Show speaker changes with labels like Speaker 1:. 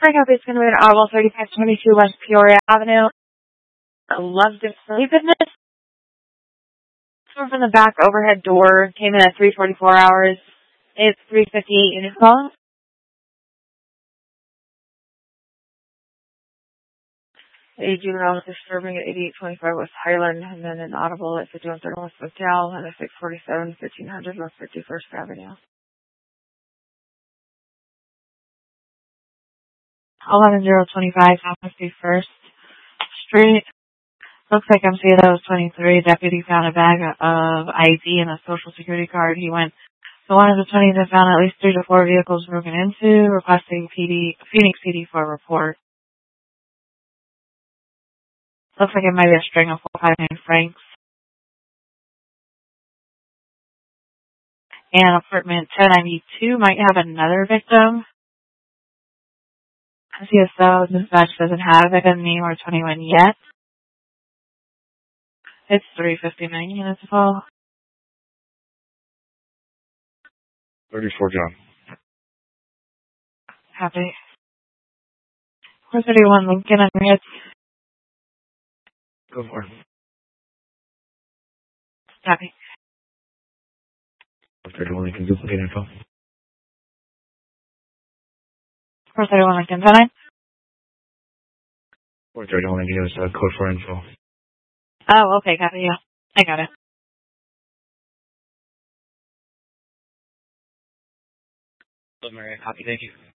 Speaker 1: Frank Up is going to be at Audible 3522 West Peoria Avenue. I loved it. Sleepiness. From the back overhead door came in at 3:44 hours. It's 3:58 unit call. A juvenile was disturbing at 8825 West Highland, and then an audible at 5130 West Hotel, and a 647 1500 West 51st Avenue. 11025 South 51st Street. Looks like MCO 23. Deputy found a bag of ID and a social security card. He went to one of the 20s and found at least 3 to 4 vehicles broken into, requesting Phoenix PD for a report. Looks like it might be a string of 459 francs. And apartment 1092 might have another victim. CSO dispatch doesn't have a name or 21 yet. It's 3:59 units full.
Speaker 2: 34 John.
Speaker 1: Happy. 431 Lincoln on Ritz.
Speaker 2: Go for it.
Speaker 1: Happy.
Speaker 2: 431 Lincoln, duplicate info.
Speaker 1: 431 Lincoln, 10-9.
Speaker 2: 431 Lincoln is code for info.
Speaker 1: Oh, okay, copy, yeah. I got it.
Speaker 2: Mary, copy, thank you.